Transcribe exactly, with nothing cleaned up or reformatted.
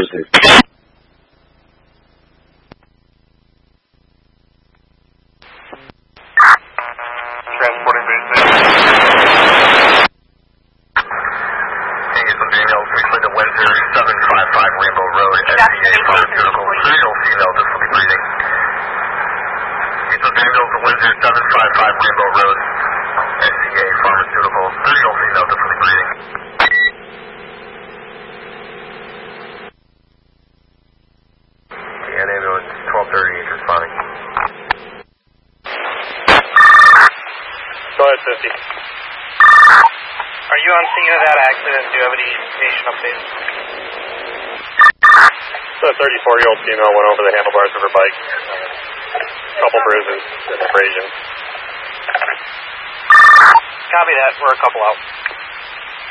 bruises. Transporting base station. Hey, it's Daniel, briefly to Windsor, seven five five Rainbow Road, S C A Pharmaceutical, serial female, difficulty breathing. It's Daniel to Windsor, seven five five Rainbow Road, S C A Pharmaceutical, serial female, difficulty breathing. And ambulance twelve thirty-eight responding. Go ahead, fifty. Are you on scene of that accident? Do you have any patient updates? So a thirty-four-year-old female went over the handlebars of her bike. A couple bruises and abrasions. Copy that. We're a couple out.